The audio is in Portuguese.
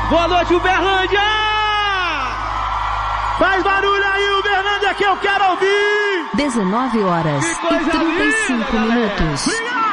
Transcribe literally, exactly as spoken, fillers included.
Boa noite, Uberlândia! Faz barulho aí, Uberlândia, que eu quero ouvir! dezenove horas e trinta e cinco minutos.